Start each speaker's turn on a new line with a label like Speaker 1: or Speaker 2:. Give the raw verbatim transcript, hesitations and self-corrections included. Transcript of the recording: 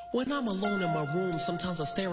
Speaker 1: When I'm alone in my room, sometimes I stare